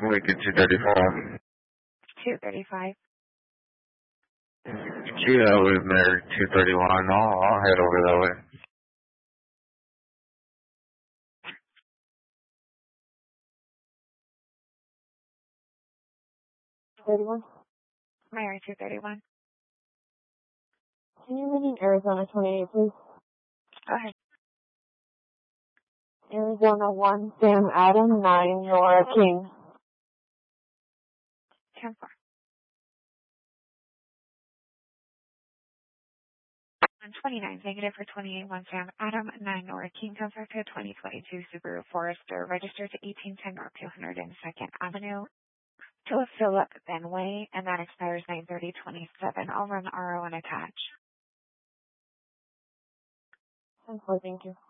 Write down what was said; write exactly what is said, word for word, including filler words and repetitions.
Lincoln two thirty-five. two thirty-five. Yeah, I live there, two thirty-one. I'll, I'll head over that way. thirty-one? Mary two thirty-one. Can you read in Arizona twenty-eight, please? Go ahead. Arizona one, Sam Adam, nine, Nora King. ten four. twenty-nine, negative for twenty-eight, one Sam Adam, nine Nora King, comes back to a twenty twenty-two Subaru Forester, registered to eighteen ten North two hundred second Avenue, to a Philip Benway, and that expires nine thirty twenty-seven. I'll run the R O and attach. ten four, thank you.